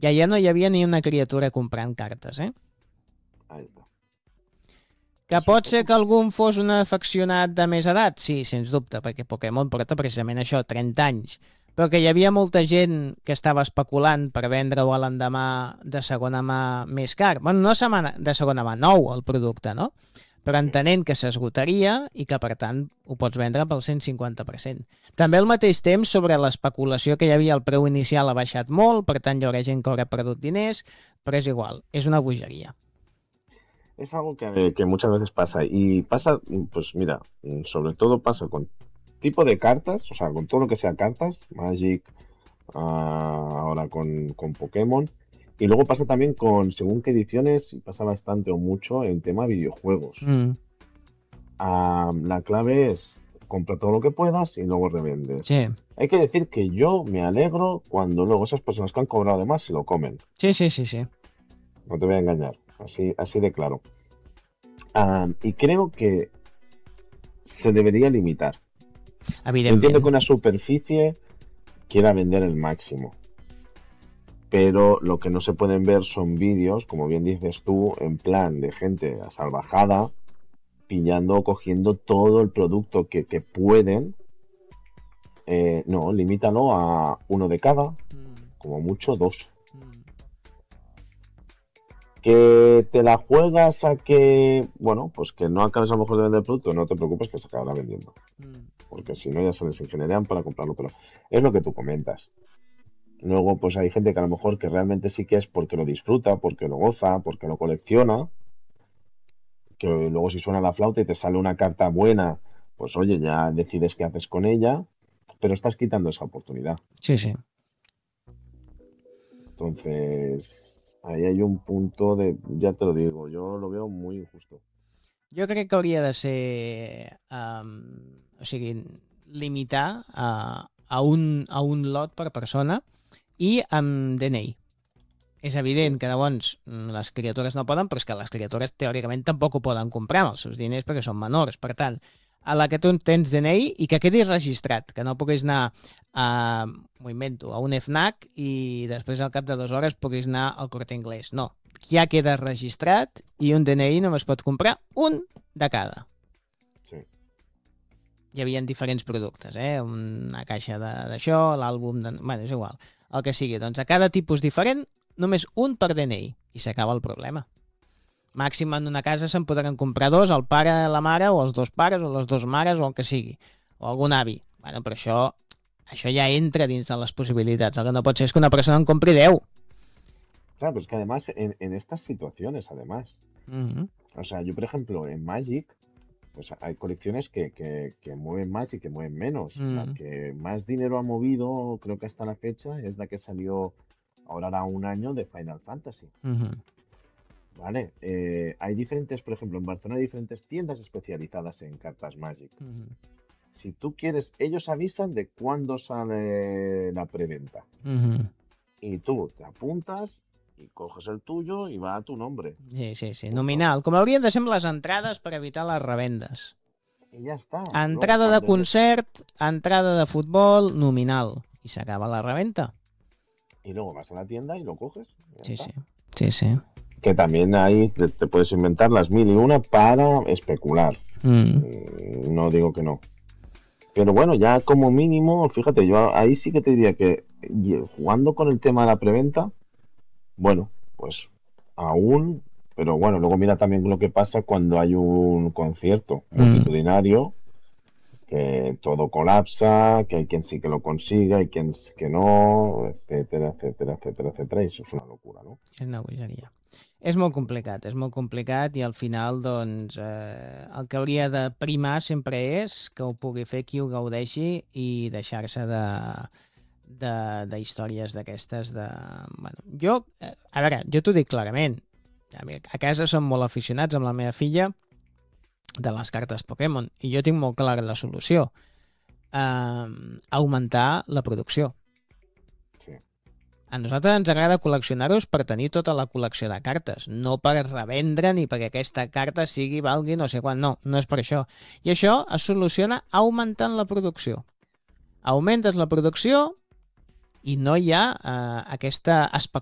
I allà no hi havia ni una criatura comprant cartes, eh? Ahí está. Que pot ser que algun fos un afeccionat de més edat? Sí, sens dubte, perquè Pokémon porta precisament això, 30 anys. Però que hi havia molta gent que estava especulant per vendre-ho a l'endemà de segona mà més car. Bueno, no de segona mà, nou el producte, no? Però entenent que s'esgotaria i que, per tant, ho pots vendre pel 150%. També al mateix temps, sobre l'especulació que hi havia, el preu inicial ha baixat molt, per tant, hi haurà gent que haurà perdut diners, però és igual, és una bogeria. Es algo que muchas veces pasa. Y pasa, pues mira, sobre todo pasa con tipo de cartas, o sea, con todo lo que sea cartas, Magic, ahora con Pokémon. Y luego pasa también con según qué ediciones, y pasa bastante o mucho en tema videojuegos. La clave es compra todo lo que puedas y luego revendes. Sí. Hay que decir que yo me alegro cuando luego esas personas que han cobrado de más se lo comen. Sí. No te voy a engañar, así de claro. Y creo que se debería limitar. Entiendo que una superficie quiera vender el máximo. Pero lo que no se pueden ver son vídeos, como bien dices tú, en plan de gente a salvajada, pillando, cogiendo todo el producto que pueden. No, limítalo a uno de cada, como mucho 2. Que te la juegas a que, bueno, pues que no acabes a lo mejor de vender el producto, no te preocupes que se acabará vendiendo. Porque si no ya se les ingenierían para comprarlo, pero es lo que tú comentas. Luego pues hay gente que a lo mejor que realmente sí que es porque lo disfruta, porque lo goza, porque lo colecciona, que luego si suena la flauta y te sale una carta buena, pues oye, ya decides qué haces con ella, pero estás quitando esa oportunidad. Sí. Entonces, ahí hay un punto de, ya te lo digo, yo lo veo muy injusto. Jo crec que hauria de ser, o sigui, limitar a un lot per persona i amb DNI. És evident que llavors les criatures no poden, però és que les criatures teòricament tampoc ho poden comprar amb els seus diners perquè són menors. Per tant, a la que tu tens DNI i que quedi registrat, que no puguis anar m'ho invento, a un FNAC i després al cap de 2 hores puguis anar al Corte Inglés. No, ja queda registrat i un DNI només pot comprar un de cada. Sí. Hi havia diferents productes, una caixa d'això, l'àlbum de... Bueno, és igual, el que sigui. Doncs a cada tipus diferent, només un per DNI i s'acaba el problema. Màxim en una casa se'n podran comprar 2, el pare, la mare, o els 2 pares, o les 2 mares, o el que sigui, o algun avi. Bueno, però això ja entra dins de les possibilitats. El que no pot ser és que una persona en compri 10. Claro, pero es que además en estas situaciones, además, o sea, yo por ejemplo en Magic, pues hay colecciones que mueven más y que mueven menos. La que más dinero ha movido, creo que hasta la fecha, es la que salió ahora hará un año de Final Fantasy. Vale, hay diferentes, por ejemplo, en Barcelona hay diferentes tiendas especializadas en cartas Magic. Si tú quieres, ellos avisan de cuándo sale la preventa. Y tú te apuntas i coges el tuyo i va a tu nombre. Sí, nominal. Com haurien de ser les entrades per evitar les revendes. I ja està. Entrada de concert, entrada de futbol, nominal. I s'acaba la reventa. Y luego vas a la tienda y lo coges. Sí. Que también ahí te puedes inventar las 1001 para especular. No digo que no. Pero bueno, ya como mínimo, fíjate, yo ahí sí que te diría que jugando con el tema de la preventa, bueno, pues aún, pero bueno, luego mira también lo que pasa cuando hay un concierto multitudinario, que todo colapsa, que hay quien sí que lo consiga, hay quien que no, etcétera, y eso es una locura, ¿no? És una bogeria. És molt complicat i al final, doncs, el que hauria de primar sempre és que ho pugui fer qui ho gaudeixi i deixar-se d'històries d'aquestes de... Bueno, jo t'ho dic clarament, a casa som molt aficionats amb la meva filla de les cartes Pokémon i jo tinc molt clara la solució, augmentar la producció. A nosaltres ens agrada col·leccionar-los per tenir tota la col·lecció de cartes, no per revendre ni perquè aquesta carta valgui no sé quan, no és per això. I això es soluciona augmentant la producció. Augmentes la producció i no hi ha aquesta